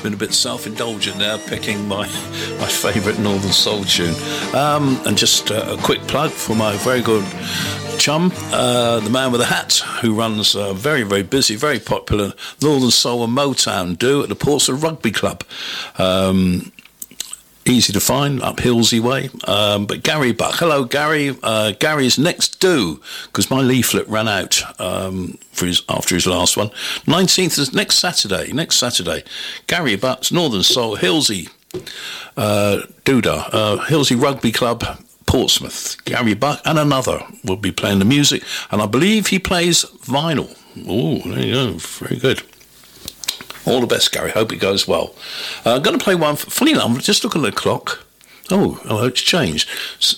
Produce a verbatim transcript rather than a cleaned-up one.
been a bit self-indulgent there, picking my my favourite Northern Soul tune. Um, and just uh, a quick plug for my very good chum, uh, the man with the hat, who runs a very, very busy, very popular Northern Soul and Motown do at the Portsmouth Rugby Club. Um, easy to find, up Hillsey Way. Um, but Gary Buck, hello Gary. Uh, Gary's next due, because my leaflet ran out um, for his, after his last one. nineteenth is next Saturday, next Saturday. Gary Buck's Northern Soul, Hillsey, uh, Doodah, uh, Hillsey Rugby Club, Portsmouth. Gary Buck and another will be playing the music, and I believe he plays vinyl. Oh, there you go, very good. All the best, Gary. Hope it goes well. Uh, I'm going to play one. For, funny enough, just look at the clock. Oh, oh, it's changed.